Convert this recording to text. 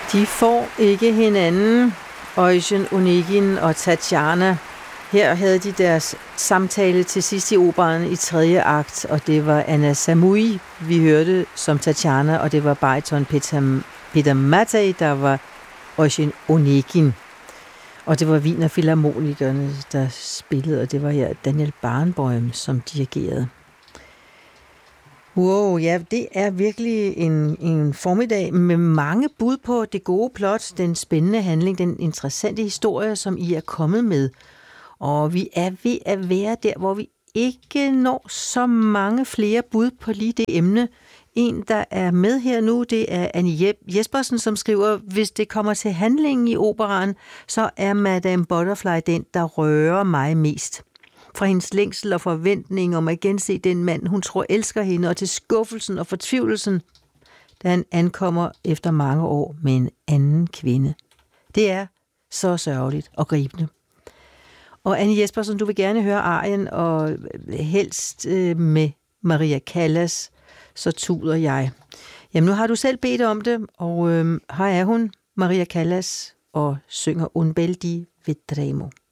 De får ikke hinanden, Eugen Onegin og Tatjana. Her havde de deres samtale til sidst i operaen i 3. akt, og det var Anna Samui, vi hørte som Tatjana, og det var bariton Peter Mattei, der var Eugen Onegin. Og det var Wiener Philharmonikerne, der spillede, og det var her Daniel Barenboim, som dirigerede. Wow, ja, det er virkelig en formiddag med mange bud på det gode plot, den spændende handling, den interessante historie, som I er kommet med. Og vi er ved at være der, hvor vi ikke når så mange flere bud på lige det emne. En, der er med her nu, det er Annie Jespersen, som skriver, hvis det kommer til handlingen i operaen, så er Madame Butterfly den, der rører mig mest. Fra hendes længsel og forventning om at gense den mand, hun tror elsker hende, og til skuffelsen og fortvivlelsen, da han ankommer efter mange år med en anden kvinde. Det er så sørgeligt og gribende. Og Annie Jespersen, du vil gerne høre arien, og helst med Maria Callas, så tuder jeg. Jamen, nu har du selv bedt om det, og her er hun, Maria Callas, og synger Un bel di vedremo.